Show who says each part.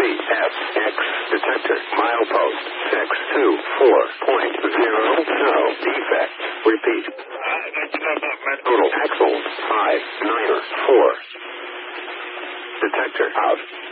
Speaker 1: CFX detector. Milepost 624.0. No defect. Repeat. Total axles 594. Detector out.